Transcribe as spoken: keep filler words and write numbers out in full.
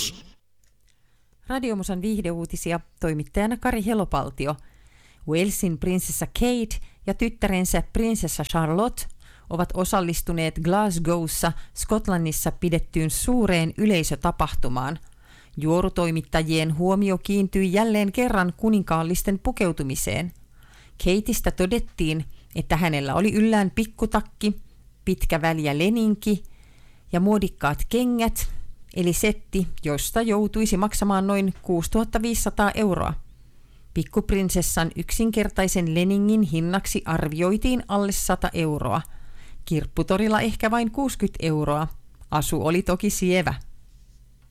News. Radiomusan viihdeuutisia toimittajana Kari Helopaltio. Walesin prinsessa Kate ja tyttärensä prinsessa Charlotte ovat osallistuneet Glasgowssa Skotlannissa pidettyyn suureen yleisötapahtumaan. Juorutoimittajien huomio kiintyi jälleen kerran kuninkaallisten pukeutumiseen. Kateista todettiin, että hänellä oli yllään pikkutakki, pitkä väliä leninki ja muodikkaat kengät, eli setti, josta joutuisi maksamaan noin kuusituhatta viisisataa euroa. Pikkuprinsessan yksinkertaisen leningin hinnaksi arvioitiin alle sata euroa. Kirpputorilla ehkä vain kuusikymmentä euroa. Asu oli toki sievä.